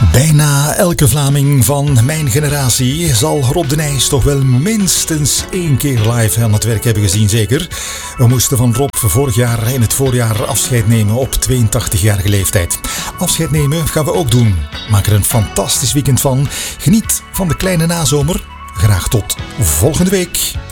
Bijna elke Vlaming van mijn generatie zal Rob de Nijs toch wel minstens 1 keer live aan het werk hebben gezien, zeker. We moesten van Rob vorig jaar in het voorjaar afscheid nemen op 82-jarige leeftijd. Afscheid nemen gaan we ook doen. Maak er een fantastisch weekend van. Geniet van de kleine nazomer. Graag tot volgende week.